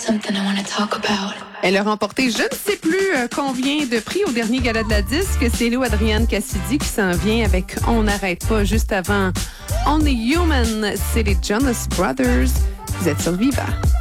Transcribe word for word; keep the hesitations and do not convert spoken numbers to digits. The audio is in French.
Elle a remporté je ne sais plus euh, combien de prix au dernier gala de la disque. C'est Lou Adrienne Cassidy qui s'en vient avec On n'arrête pas juste avant Only Human. C'est les Jonas Brothers. Vous êtes sur Viva.